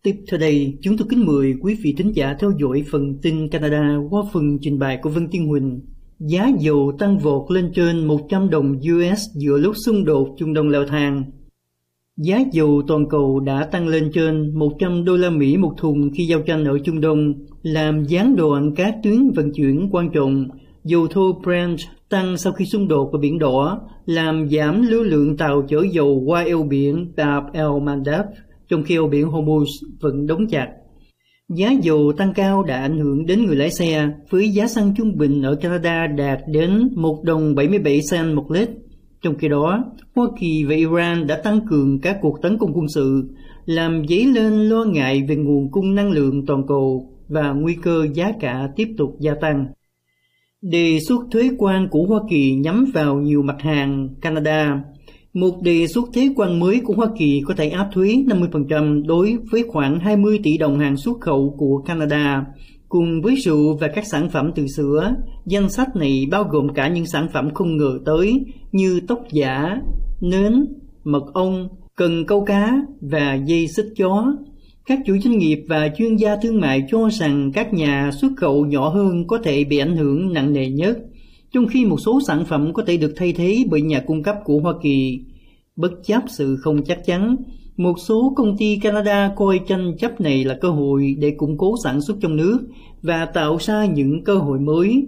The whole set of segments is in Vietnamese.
Tiếp theo đây, chúng tôi kính mời quý vị thính giả theo dõi phần tin Canada qua phần trình bày của Vân Tiên Huỳnh. Giá dầu tăng vọt lên trên 100 đồng US giữa lúc xung đột Trung Đông leo thang. Giá dầu toàn cầu đã tăng lên trên 100 đô la Mỹ một thùng khi giao tranh ở Trung Đông, làm gián đoạn các tuyến vận chuyển quan trọng. Dầu thô Brent tăng sau khi xung đột ở Biển Đỏ, làm giảm lưu lượng tàu chở dầu qua eo biển Bab el-Mandeb, trong khi eo biển Hormuz vẫn đóng chặt. Giá dầu tăng cao đã ảnh hưởng đến người lái xe, với giá xăng trung bình ở Canada đạt đến 1 đồng 77 cent một lít. Trong khi đó, Hoa Kỳ và Iran đã tăng cường các cuộc tấn công quân sự, làm dấy lên lo ngại về nguồn cung năng lượng toàn cầu và nguy cơ giá cả tiếp tục gia tăng. Đề xuất thuế quan của Hoa Kỳ nhắm vào nhiều mặt hàng Canada. Một đề xuất thuế quan mới của Hoa Kỳ có thể áp thuế 50% đối với khoảng 20 tỷ đồng hàng xuất khẩu của Canada, cùng với rượu và các sản phẩm từ sữa. Danh sách này bao gồm cả những sản phẩm không ngờ tới như tóc giả, nến, mật ong, cần câu cá và dây xích chó. Các chủ doanh nghiệp và chuyên gia thương mại cho rằng các nhà xuất khẩu nhỏ hơn có thể bị ảnh hưởng nặng nề nhất, trong khi một số sản phẩm có thể được thay thế bởi nhà cung cấp của Hoa Kỳ. Bất chấp sự không chắc chắn, một số công ty Canada coi tranh chấp này là cơ hội để củng cố sản xuất trong nước và tạo ra những cơ hội mới.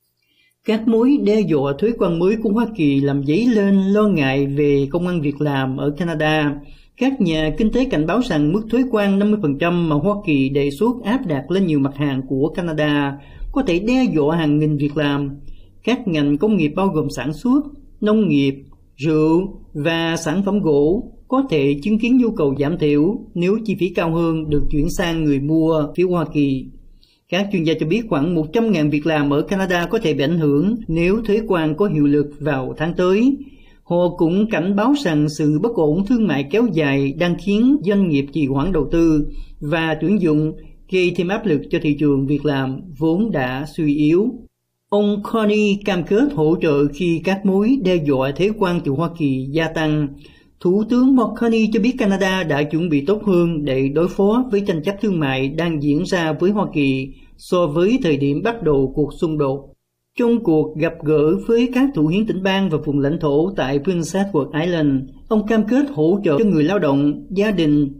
Các mối đe dọa thuế quan mới của Hoa Kỳ làm dấy lên lo ngại về công ăn việc làm ở Canada. Các nhà kinh tế cảnh báo rằng mức thuế quan 50% mà Hoa Kỳ đề xuất áp đặt lên nhiều mặt hàng của Canada có thể đe dọa hàng nghìn việc làm. Các ngành công nghiệp bao gồm sản xuất, nông nghiệp, rượu và sản phẩm gỗ có thể chứng kiến nhu cầu giảm thiểu nếu chi phí cao hơn được chuyển sang người mua phía Hoa Kỳ. Các chuyên gia cho biết khoảng 100.000 việc làm ở Canada có thể bị ảnh hưởng nếu thuế quan có hiệu lực vào tháng tới. Họ cũng cảnh báo rằng sự bất ổn thương mại kéo dài đang khiến doanh nghiệp trì hoãn đầu tư và tuyển dụng, gây thêm áp lực cho thị trường việc làm vốn đã suy yếu. Ông Carney cam kết hỗ trợ khi các mối đe dọa thuế quan từ Hoa Kỳ gia tăng. Thủ tướng Mark Carney cho biết Canada đã chuẩn bị tốt hơn để đối phó với tranh chấp thương mại đang diễn ra với Hoa Kỳ so với thời điểm bắt đầu cuộc xung đột. Trong cuộc gặp gỡ với các thủ hiến tỉnh bang và vùng lãnh thổ tại Prince Edward Island, ông cam kết hỗ trợ cho người lao động, gia đình